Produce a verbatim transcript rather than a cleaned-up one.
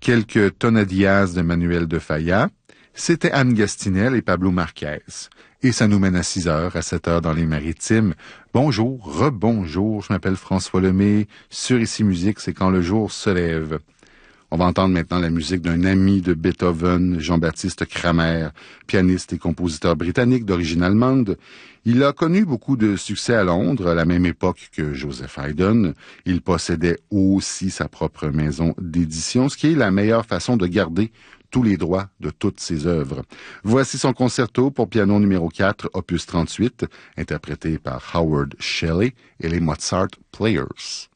quelques tonadillas de Manuel de Falla. C'était Anne Gastinel et Pablo Marquez. Et ça nous mène à six heures, à sept heures dans les Maritimes. Bonjour, rebonjour, je m'appelle François Lemay. Sur Ici Musique, c'est quand le jour se lève. On va entendre maintenant la musique d'un ami de Beethoven, Jean-Baptiste Cramer, pianiste et compositeur britannique d'origine allemande. Il a connu beaucoup de succès à Londres, à la même époque que Joseph Haydn. Il possédait aussi sa propre maison d'édition, ce qui est la meilleure façon de garder tous les droits de toutes ses œuvres. Voici son concerto pour piano numéro quatre, opus trente-huit, interprété par Howard Shelley et les Mozart Players.